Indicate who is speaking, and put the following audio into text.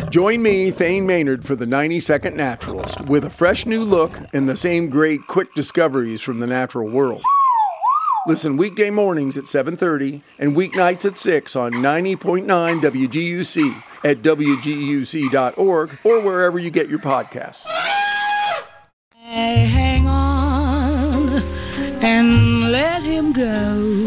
Speaker 1: Join me, Thane Maynard, for the 90-Second Naturalist, with a fresh new look and the same great quick discoveries from the natural world. Listen weekday mornings at 7:30 and weeknights at 6 on 90.9 WGUC at WGUC.org or wherever you get your podcasts.
Speaker 2: Hang on and let him go.